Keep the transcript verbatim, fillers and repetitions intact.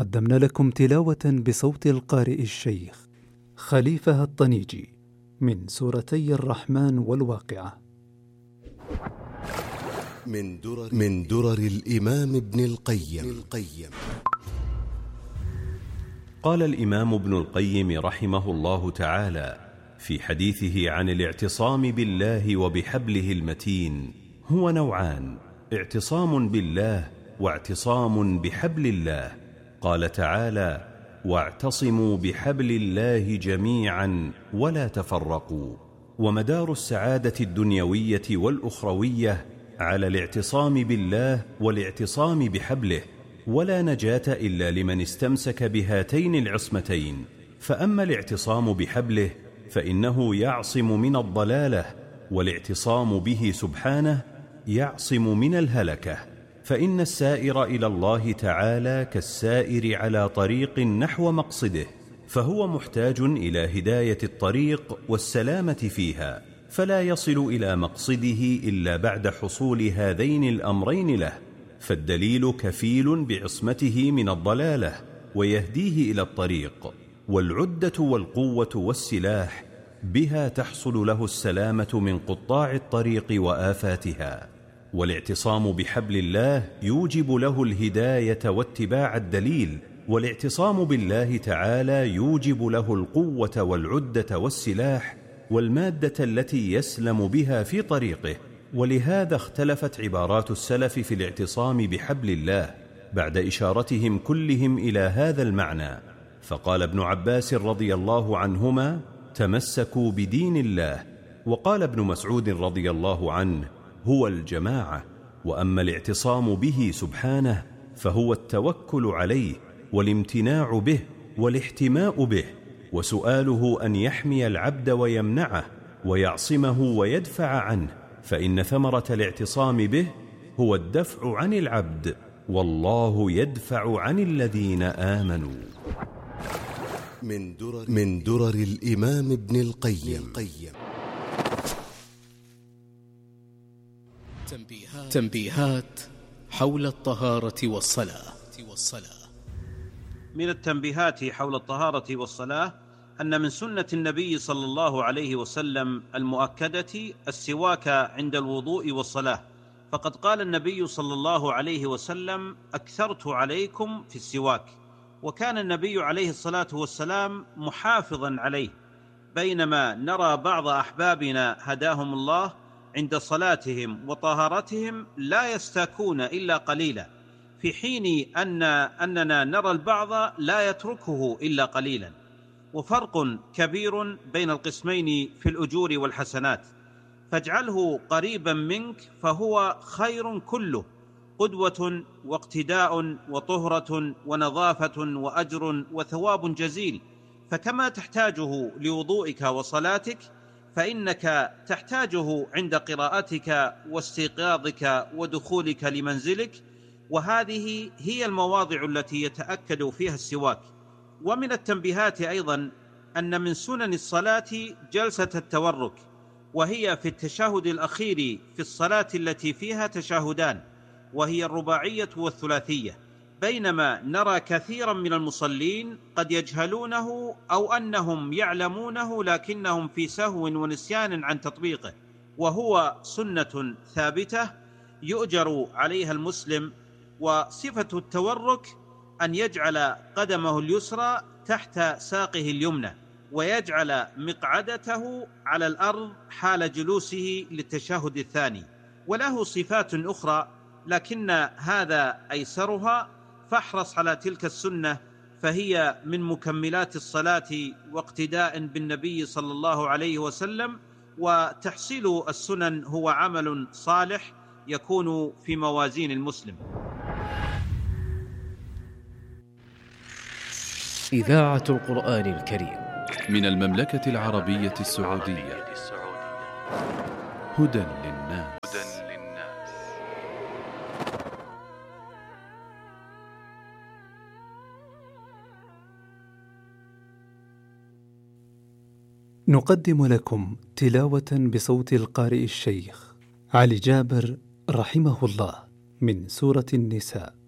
قدمنا لكم تلاوة بصوت القارئ الشيخ خليفة الطنيجي من سورتي الرحمن والواقعة من درر, من درر الإمام ابن القيم, القيم قال الإمام ابن القيم رحمه الله تعالى في حديثه عن الاعتصام بالله وبحبله المتين: هو نوعان، اعتصام بالله واعتصام بحبل الله. قال تعالى: واعتصموا بحبل الله جميعا ولا تفرقوا. ومدار السعادة الدنيوية والأخروية على الاعتصام بالله والاعتصام بحبله، ولا نجاة إلا لمن استمسك بهاتين العصمتين. فأما الاعتصام بحبله فإنه يعصم من الضلالة، والاعتصام به سبحانه يعصم من الهلكة. فإن السائر إلى الله تعالى كالسائر على طريق نحو مقصده، فهو محتاج إلى هداية الطريق والسلامة فيها، فلا يصل إلى مقصده إلا بعد حصول هذين الأمرين له. فالدليل كفيل بعصمته من الضلالة ويهديه إلى الطريق، والعدة والقوة والسلاح بها تحصل له السلامة من قطاع الطريق وآفاتها. والاعتصام بحبل الله يوجب له الهداية واتباع الدليل، والاعتصام بالله تعالى يوجب له القوة والعدة والسلاح والمادة التي يسلم بها في طريقه. ولهذا اختلفت عبارات السلف في الاعتصام بحبل الله بعد إشارتهم كلهم إلى هذا المعنى. فقال ابن عباس رضي الله عنهما: تمسكوا بدين الله. وقال ابن مسعود رضي الله عنه: هو الجماعة. وأما الاعتصام به سبحانه فهو التوكل عليه والامتناع به والاحتماء به، وسؤاله أن يحمي العبد ويمنعه ويعصمه ويدفع عنه، فإن ثمرة الاعتصام به هو الدفع عن العبد، والله يدفع عن الذين آمنوا. من درر, من درر الإمام ابن القيم. تنبيهات, تنبيهات حول الطهارة والصلاة. من التنبيهات حول الطهارة والصلاة أن من سنة النبي صلى الله عليه وسلم المؤكدة السواك عند الوضوء والصلاة، فقد قال النبي صلى الله عليه وسلم: أكثرت عليكم في السواك. وكان النبي عليه الصلاة والسلام محافظا عليه، بينما نرى بعض أحبابنا هداهم الله عند صلاتهم وطهارتهم لا يستاكون إلا قليلا، في حين أن أننا نرى البعض لا يتركه إلا قليلا. وفرق كبير بين القسمين في الأجور والحسنات، فاجعله قريبا منك فهو خير كله، قدوة واقتداء وطهرة ونظافة وأجر وثواب جزيل. فكما تحتاجه لوضوئك وصلاتك فإنك تحتاجه عند قراءتك واستيقاظك ودخولك لمنزلك، وهذه هي المواضع التي يتأكد فيها السواك. ومن التنبيهات أيضا أن من سنن الصلاة جلسة التورك، وهي في التشهد الأخير في الصلاة التي فيها تشهدان، وهي الرباعية والثلاثية، بينما نرى كثيرا من المصلين قد يجهلونه أو أنهم يعلمونه لكنهم في سهو ونسيان عن تطبيقه، وهو سنة ثابتة يؤجر عليها المسلم. وصفة التورك أن يجعل قدمه اليسرى تحت ساقه اليمنى، ويجعل مقعدته على الأرض حال جلوسه للتشهد الثاني. وله صفات أخرى لكن هذا أيسرها، فاحرص على تلك السنة، فهي من مكملات الصلاة واقتداء بالنبي صلى الله عليه وسلم. وتحصيل السنن هو عمل صالح يكون في موازين المسلم. إذاعة القرآن الكريم من المملكة العربية السعودية. هدى للناس. نقدم لكم تلاوة بصوت القارئ الشيخ علي جابر رحمه الله من سورة النساء.